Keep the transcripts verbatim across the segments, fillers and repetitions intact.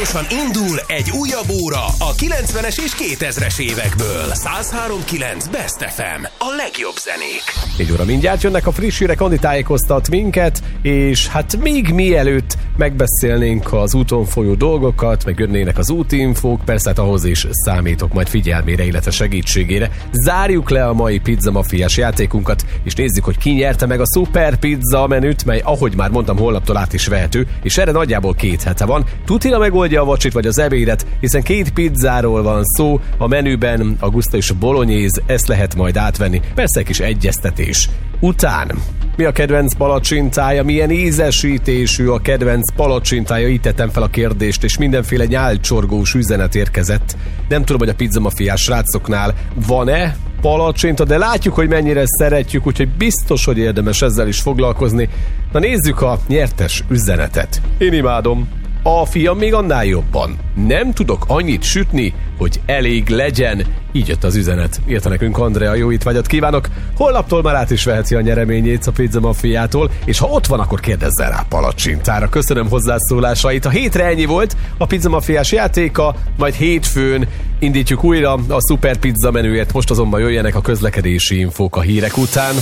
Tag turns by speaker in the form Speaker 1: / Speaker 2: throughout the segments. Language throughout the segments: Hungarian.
Speaker 1: Hamarosan indul egy újabb óra a kilencvenes és kétezres évekből. száz három kilenc Best ef em, a legjobb zenék.
Speaker 2: Egy óra mindjárt jönnek a friss hírek, Andi tájékoztat minket, és hát még mielőtt megbeszélnénk az úton folyó dolgokat, meg jönnének az útinfók, persze hát ahhoz is számítok majd figyelmére, illetve segítségére. Zárjuk le a mai Pizza Mafiás játékunkat, és nézzük, hogy ki nyerte meg a Super Pizza menüt, mely ahogy már mondtam, holnaptól át is vehető, és erre nagyjából két hete van. Tutira megoldja a vacsit vagy az ebédet, hiszen két pizzáról van szó a menüben, a guszta és a bolognese, ezt lehet majd átvenni. Persze egy kis egyeztetés után. Mi a kedvenc palacsintája, milyen ízesítésű a kedvenc palacsintája? Így tettem fel a kérdést, és mindenféle nyálcsorgós üzenet érkezett. Nem tudom, hogy a Pizza Mafiás srácoknál van-e palacsinta, de látjuk, hogy mennyire szeretjük, úgyhogy biztos, hogy érdemes ezzel is foglalkozni. Na nézzük a nyertes üzenetet. Én imádom. A fiam még annál jobban. Nem tudok annyit sütni, hogy elég legyen. Így jött az üzenet. Írta nekünk Andrea, jó étvágyat kívánok. Holnaptól már át is veheti a nyereményét a Pizza Mafiától, és ha ott van, akkor kérdezzen rá palacsintára. Köszönöm hozzászólásait. A hétre ennyi volt a Pizza Mafiás játéka, majd hétfőn indítjuk újra a Super Pizza menüjét. Most azonban jöjjenek a közlekedési infók a hírek után.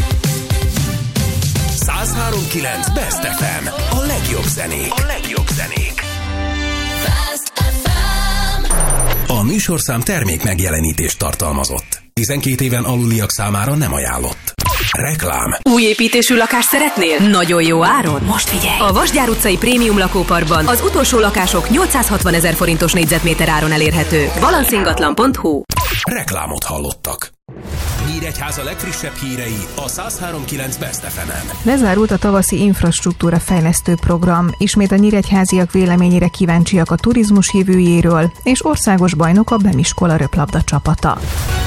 Speaker 1: száz három kilenc Best ef em, a legjobb zenék. A legjobb zenék. Best ef em. A műsorszám termék megjelenítést tartalmazott. tizenkét éven aluliak számára nem ajánlott. Reklám.
Speaker 3: Új építésű lakást szeretnél? Nagyon jó áron? Most figyelj! A Vasgyár utcai prémium lakóparkban az utolsó lakások nyolcszázhatvan ezer forintos négyzetméter áron elérhető. balancingatlan pont hu.
Speaker 1: Reklámot hallottak. Nyíregyháza legfrissebb hírei a száz három kilenc Best ef em-en.
Speaker 4: Lezárult a tavaszi infrastruktúra fejlesztő program. Ismét a nyíregyháziak véleményére kíváncsiak a turizmus jövőjéről, és országos bajnok a Bemiskola röplabda csapata.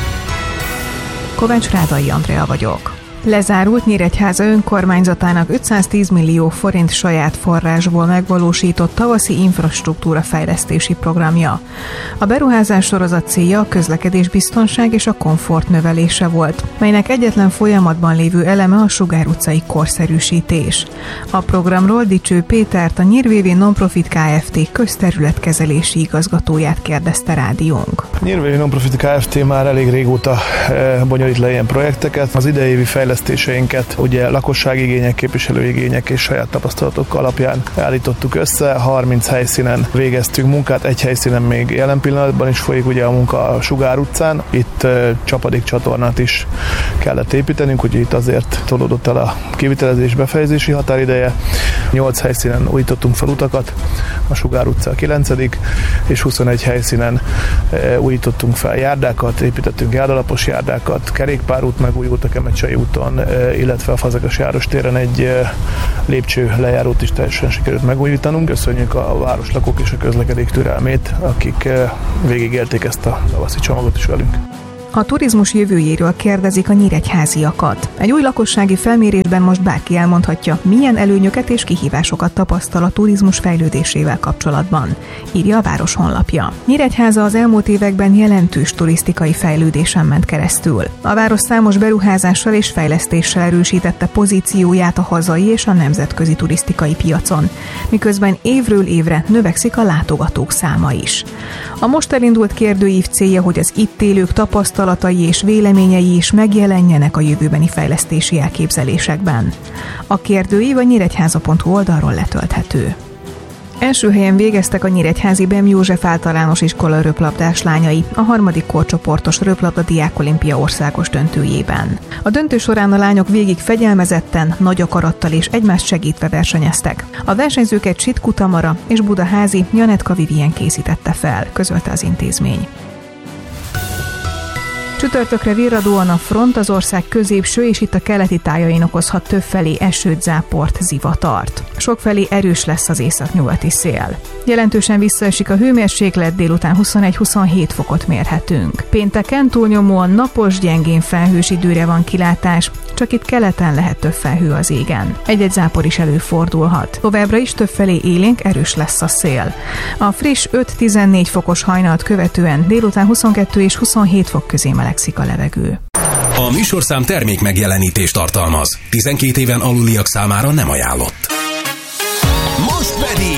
Speaker 4: Kovács Rádai Andrea vagyok. Lezárult Nyíregyháza önkormányzatának ötszáztíz millió forint saját forrásból megvalósított tavaszi infrastruktúra fejlesztési programja. A beruházás sorozat célja a közlekedésbiztonság és a komfort növelése volt, melynek egyetlen folyamatban lévő eleme a Sugár utcai korszerűsítés. A programról Dicső Pétert, a Nyírvévi Nonprofit Kft. Közterületkezelési igazgatóját kérdezte rádiónk.
Speaker 5: Nyírvévi Nonprofit Kft. Már elég régóta bonyolít le ilyen projekteket. Az idei évi fejlesztéseinket ugye lakosságigények, képviselőigények és saját tapasztalatok alapján állítottuk össze. harminc helyszínen végeztünk munkát, egy helyszínen még jelen pillanatban is folyik ugye a munka a Sugár utcán. Itt uh, csapadékcsatornát is kellett építenünk, ugye itt azért tolódott el a kivitelezés befejezési határideje. nyolc helyszínen újítottunk fel utakat, a Sugár utca a kilencedik és huszonegy helyszínen uh, újítottunk fel járdákat, építettünk járdalapos járdákat, kerékpárút megújult a Kemecsei úton, uh, illetve a Fazekas Járos téren egy uh, lépcső lejárót is teljesen sikerült megújítanunk. Köszönjük a városlakók és a közlekedék türelmét, akik uh, végigélték ezt a tavaszi csomagot is velünk.
Speaker 4: A turizmus jövőjéről kérdezik a nyíregyháziakat. Egy új lakossági felmérésben most bárki elmondhatja, milyen előnyöket és kihívásokat tapasztal a turizmus fejlődésével kapcsolatban, írja a város honlapja. Nyíregyháza az elmúlt években jelentős turisztikai fejlődésen ment keresztül. A város számos beruházással és fejlesztéssel erősítette pozícióját a hazai és a nemzetközi turisztikai piacon, miközben évről évre növekszik a látogatók száma is. A most elindult kérdőív célja, hogy az itt élők tapasztalatai és véleményei is megjelenjenek a jövőbeni fejlesztési elképzelésekben. A kérdőív a nyíregyháza pont hu oldalról letölthető. Első helyen végeztek a nyíregyházi Bem József általános iskola röplabdás lányai a harmadik korcsoportos röplabda diákolimpia országos döntőjében. A döntő során a lányok végig fegyelmezetten, nagy akarattal és egymást segítve versenyeztek. A versenyzőket Sitku Tamara és Budaházi Janetka Vivien készítette fel, közölte az intézmény. Csütörtökre virradóan a front, az ország középső és itt a keleti tájain okozhat többfelé esőt, záport, zivatart. Sokfelé erős lesz az északnyugati szél. Jelentősen visszaesik a hőmérséklet, délután huszonegy-huszonhét fokot mérhetünk. Pénteken túlnyomóan napos, gyengén felhős időre van kilátás, csak itt keleten lehet több felhő az égen. Egy-egy zápor is előfordulhat. Továbbra is többfelé élénk, erős lesz a szél. A friss öt-tizennégy fokos hajnalt követően délután huszonkettő és huszonhét fok közé melegszik a levegő.
Speaker 1: A műsorszám termék megjelenítést tartalmaz. tizenkét éven aluliak számára nem ajánlott. Most pedig